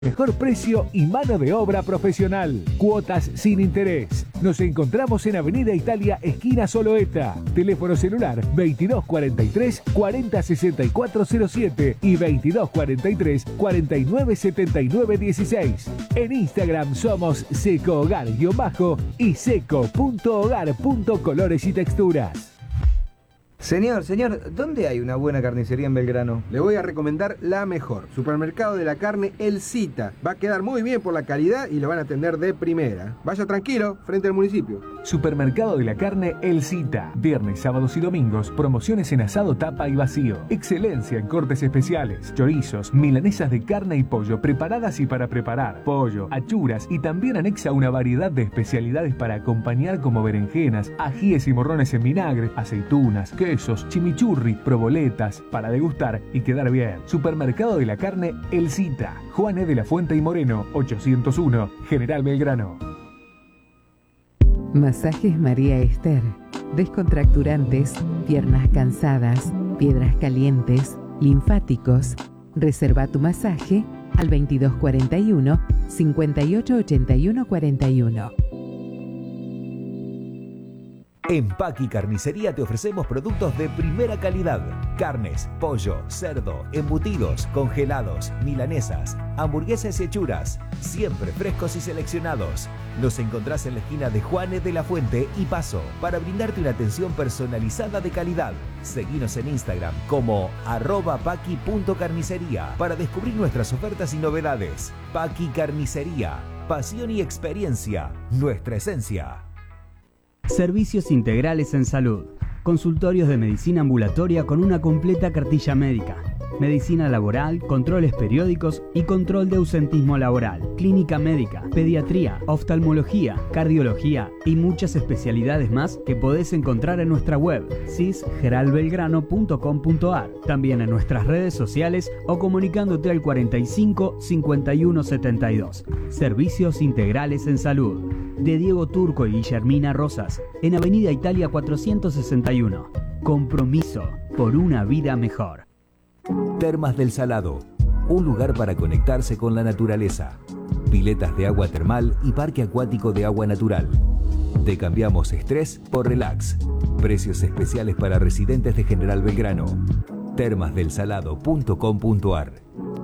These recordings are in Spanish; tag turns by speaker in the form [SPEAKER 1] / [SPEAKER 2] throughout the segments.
[SPEAKER 1] Mejor precio y mano de obra profesional. Cuotas sin interés. Nos encontramos en Avenida Italia, esquina Soloeta. Teléfono celular 2243 406407 y 2243 497916. En Instagram somos secohogar_ y seco.hogar.colores y texturas.
[SPEAKER 2] Señor, ¿dónde hay una buena carnicería en Belgrano?
[SPEAKER 3] Le voy a recomendar la mejor. Supermercado de la Carne El Cita. Va a quedar muy bien por la calidad y lo van a atender de primera. Vaya tranquilo, frente al municipio.
[SPEAKER 1] Supermercado de la Carne El Cita. Viernes, sábados y domingos, promociones en asado, tapa y vacío. Excelencia en cortes especiales. Chorizos, milanesas de carne y pollo preparadas y para preparar. Pollo, achuras y también anexa una variedad de especialidades para acompañar como berenjenas, ajíes y morrones en vinagre, aceitunas, quesos, chimichurri, proboletas, para degustar y quedar bien. Supermercado de la Carne El Cita. Juan E. de la Fuente y Moreno, 801, General Belgrano.
[SPEAKER 4] Masajes María Esther. Descontracturantes, piernas cansadas, piedras calientes, linfáticos. Reserva tu masaje al 2241 588141.
[SPEAKER 5] En Paqui Carnicería te ofrecemos productos de primera calidad. Carnes, pollo, cerdo, embutidos, congelados, milanesas, hamburguesas y hechuras. Siempre frescos y seleccionados. Nos encontrás en la esquina de Juan E. de la Fuente y Paso para brindarte una atención personalizada de calidad. Seguinos en Instagram como @paqui.carnicería para descubrir nuestras ofertas y novedades. Paqui Carnicería. Pasión y experiencia. Nuestra esencia.
[SPEAKER 6] Servicios integrales en salud. Consultorios de medicina ambulatoria con una completa cartilla médica. Medicina laboral, controles periódicos y control de ausentismo laboral. Clínica médica, pediatría, oftalmología, cardiología y muchas especialidades más que podés encontrar en nuestra web cisgeralbelgrano.com.ar. También en nuestras redes sociales o comunicándote al 45 51 72. Servicios integrales en salud. De Diego Turco y Guillermina Rosas, en Avenida Italia 461. Compromiso por una vida mejor.
[SPEAKER 5] Termas del Salado, un lugar para conectarse con la naturaleza. Piletas de agua termal y parque acuático de agua natural. Te cambiamos estrés por relax. Precios especiales para residentes de General Belgrano. termasdelsalado.com.ar.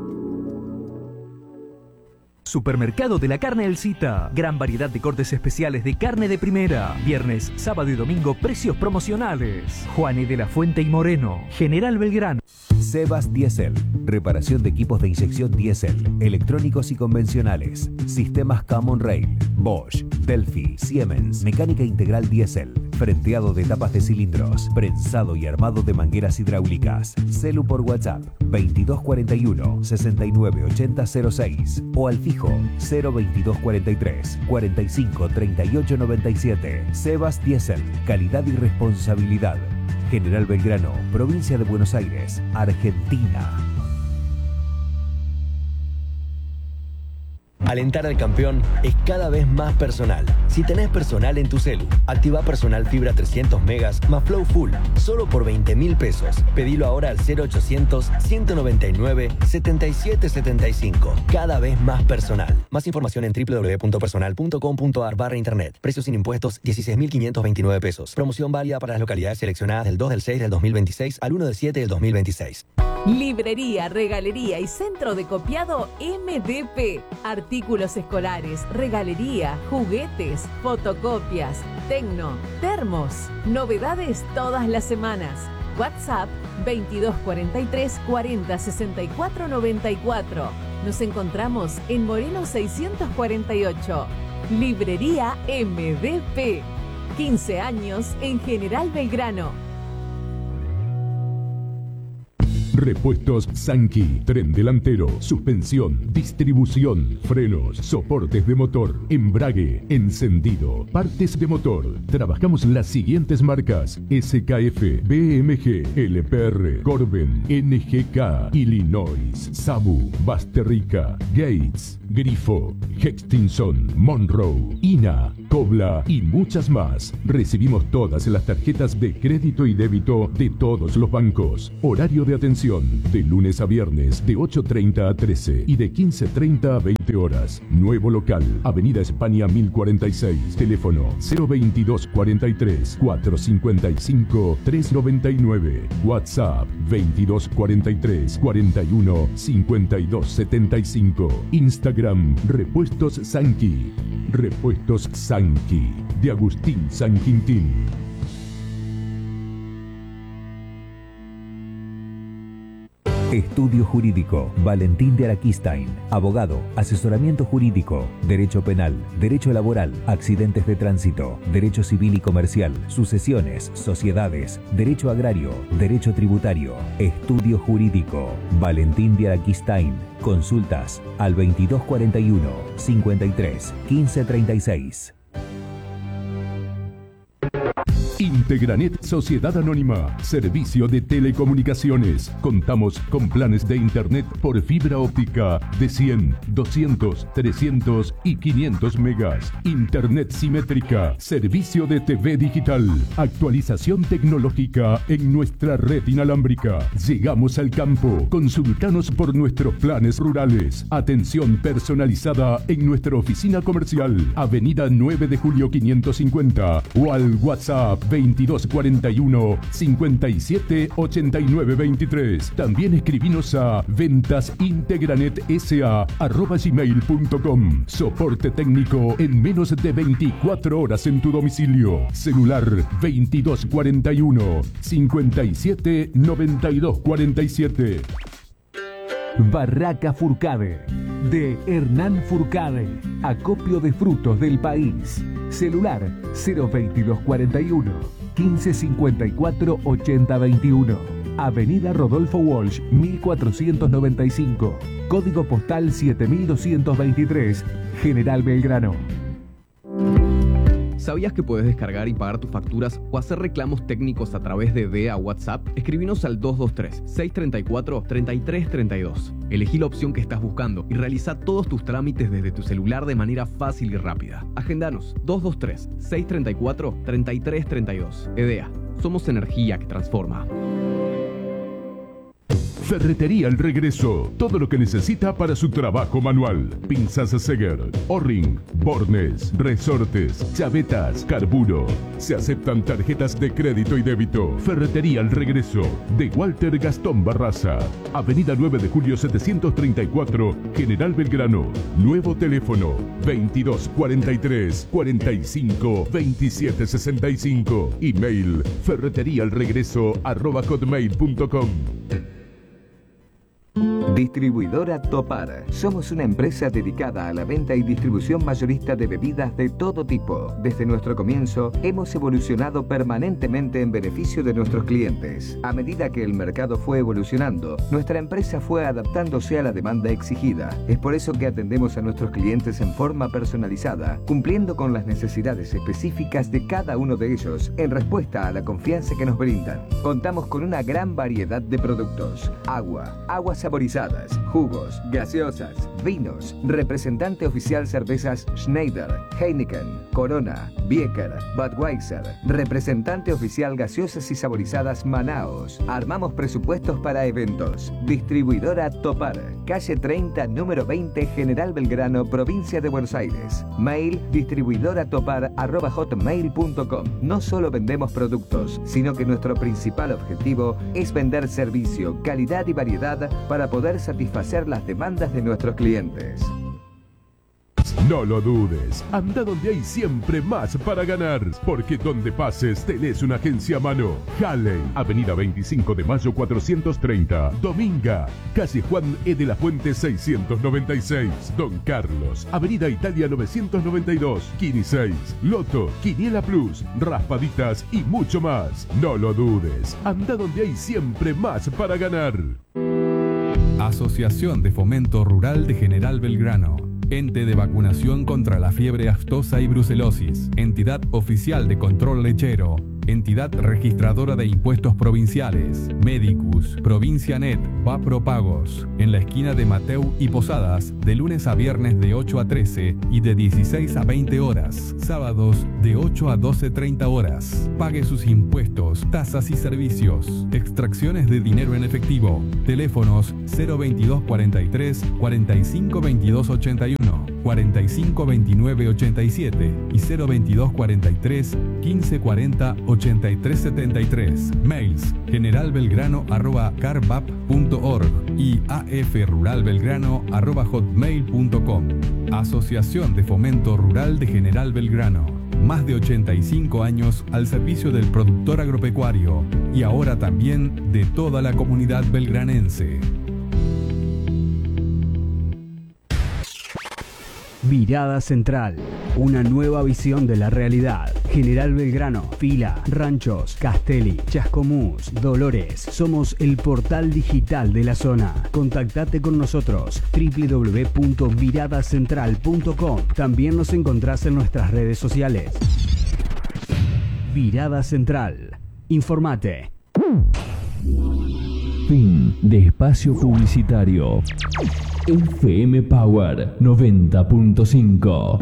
[SPEAKER 1] Supermercado de la Carne El Cita. Gran variedad de cortes especiales de carne de primera. Viernes, sábado y domingo, precios promocionales. Juan E. de la Fuente y Moreno, General Belgrano.
[SPEAKER 5] Sebas Diesel. Reparación de equipos de inyección diésel, electrónicos y convencionales. Sistemas Common Rail, Bosch, Delphi, Siemens. Mecánica integral diésel. Frenteado de tapas de cilindros. Prensado y armado de mangueras hidráulicas. Celu por WhatsApp 2241 698006 o al fijo 02243 45 38 97. Sebas Diesel. Calidad y responsabilidad. General Belgrano, provincia de Buenos Aires, Argentina.
[SPEAKER 7] Alentar al campeón es cada vez más personal. Si tenés personal en tu celu, activa personal fibra 300 megas más Flow Full, solo por 20.000 pesos. Pedilo ahora al 0800 199 7775. Cada vez más personal. Más información en www.personal.com.ar/internet. Precios sin impuestos 16.529 pesos. Promoción válida para las localidades seleccionadas del 2 del 6 del 2026 al 1 del 7 del 2026.
[SPEAKER 8] Librería, regalería y centro de copiado MDP. Artículos escolares, regalería, juguetes, fotocopias, tecno, termos. Novedades todas las semanas. WhatsApp 2243 40 64 94. Nos encontramos en Moreno 648. Librería MDP. 15 años en General Belgrano.
[SPEAKER 9] Repuestos Sanki, tren delantero, suspensión, distribución, frenos, soportes de motor, embrague, encendido, partes de motor. Trabajamos las siguientes marcas: SKF, BMG, LPR, Corben, NGK, Illinois, Sabu, Basterrica, Gates, Grifo, Hextinson, Monroe, INA, Cobla y muchas más. Recibimos todas las tarjetas de crédito y débito de todos los bancos. Horario de atención Atención, de lunes a viernes de 8:30 a 13 y de 15:30 a 20 horas. Nuevo local, Avenida España 1046, teléfono 022 43 455 399, WhatsApp 22 43 41 52 75, Instagram Repuestos Sanqui. Repuestos Sanqui, de Agustín San Quintín.
[SPEAKER 5] Estudio Jurídico, Valentín de Araquistain, abogado, asesoramiento jurídico, derecho penal, derecho laboral, accidentes de tránsito, derecho civil y comercial, sucesiones, sociedades, derecho agrario, derecho tributario. Estudio Jurídico, Valentín de Araquistain. Consultas al 2241 53 1536.
[SPEAKER 9] Integranet Sociedad Anónima, servicio de telecomunicaciones. Contamos con planes de internet por fibra óptica de 100, 200, 300 y 500 megas. Internet simétrica, servicio de TV digital, actualización tecnológica en nuestra red inalámbrica. Llegamos al campo. Consultanos por nuestros planes rurales. Atención personalizada en nuestra oficina comercial, Avenida 9 de Julio 550 o al WhatsApp 2241 57 89 23. También escribinos a ventasintegranetsa@gmail.com. Soporte técnico en menos de 24 horas en tu domicilio. Celular 2241 57 92 47.
[SPEAKER 1] Barraca Furcade, de Hernán Furcade, acopio de frutos del país. Celular 02241 1554 8021. Avenida Rodolfo Walsh 1495. Código postal 7223, General Belgrano.
[SPEAKER 10] ¿Sabías que puedes descargar y pagar tus facturas o hacer reclamos técnicos a través de DEA WhatsApp? Escribinos al 223-634-3332. Elegí la opción que estás buscando y realiza todos tus trámites desde tu celular de manera fácil y rápida. Agendanos 223-634-3332. EDEA. Somos energía que transforma.
[SPEAKER 9] Ferretería El Regreso. Todo lo que necesita para su trabajo manual. Pinzas Seger, O-ring, bornes, resortes, chavetas, carburo. Se aceptan tarjetas de crédito y débito. Ferretería El Regreso. De Walter Gastón Barraza. Avenida 9 de Julio 734, General Belgrano. Nuevo teléfono 22 43 45 27 65. Email ferreteriaelregreso@hotmail.com.
[SPEAKER 2] Distribuidora Topar. Somos una empresa dedicada a la venta y distribución mayorista de bebidas de todo tipo. Desde nuestro comienzo, hemos evolucionado permanentemente en beneficio de nuestros clientes. A medida que el mercado fue evolucionando, nuestra empresa fue adaptándose a la demanda exigida. Es por eso que atendemos a nuestros clientes en forma personalizada, cumpliendo con las necesidades específicas de cada uno de ellos en respuesta a la confianza que nos brindan. Contamos con una gran variedad de productos: agua, aguas saborizadas, jugos, gaseosas, vinos. Representante oficial cervezas Schneider, Heineken, Corona, Bieker, Budweiser. Representante oficial gaseosas y saborizadas Manaos. Armamos presupuestos para eventos. Distribuidora Topar, calle 30, número 20, General Belgrano, provincia de Buenos Aires. Mail distribuidoratopar@hotmail.com. No solo vendemos productos, sino que nuestro principal objetivo es vender servicio, calidad y variedad para poder satisfacer las demandas de nuestros clientes.
[SPEAKER 9] No lo dudes, anda donde hay siempre más para ganar, porque donde pases tenés una agencia a mano. Halley, Avenida 25 de Mayo 430, Dominga, calle Juan E. de la Fuente 696, Don Carlos, Avenida Italia 992, Quini 6, Loto, Quiniela Plus, Raspaditas y mucho más. No lo dudes, anda donde hay siempre más para ganar.
[SPEAKER 11] Asociación de Fomento Rural de General Belgrano. Ente de vacunación contra la fiebre aftosa y brucelosis. Entidad oficial de control lechero. entidad registradora de impuestos provinciales. Medicus, Provincianet, Vapropagos, en la esquina de Mateu y Posadas, de lunes a viernes de 8 a 13 y de 16 a 20 horas. Sábados de 8 a 12:30 horas. Pague sus impuestos, tasas y servicios. Extracciones de dinero en efectivo. Teléfonos 022 43 45 22 81, 45 29 87 y 022 43 15 40 83 73. Mails generalbelgrano@carbap.org y afruralbelgrano@hotmail.com. Asociación de Fomento Rural de General Belgrano. Más de 85 años al servicio del productor agropecuario y ahora también de toda la comunidad belgranense.
[SPEAKER 6] Mirada Central, una nueva visión de la realidad. General Belgrano, Fila, Ranchos, Castelli, Chascomús, Dolores. Somos el portal digital de la zona. Contactate con nosotros, www.miradacentral.com. También nos encontrás en nuestras redes sociales. Mirada Central. Informate.
[SPEAKER 12] Fin de espacio publicitario. FM Power 90.5.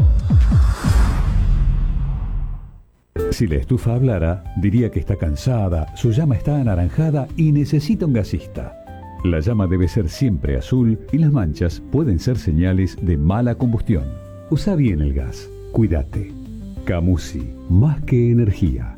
[SPEAKER 13] Si la estufa hablara, diría que está cansada, su llama está anaranjada y necesita un gasista. La llama debe ser siempre azul y las manchas pueden ser señales de mala combustión. Usa bien el gas. Cuídate. Camusi, más que energía.